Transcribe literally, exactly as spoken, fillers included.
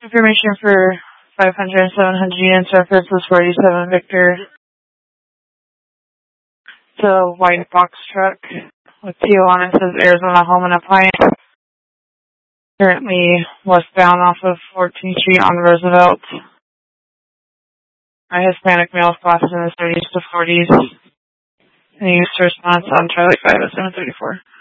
Information for five hundred and seven hundred units reference was forty-seven Victor. It's a white box truck with T O on it. Says Arizona Home and Appliance. Currently westbound off of fourteenth Street on Roosevelt. A Hispanic male, classes in the thirties to forties. And he used to response on Charlie five at seven thirty-four.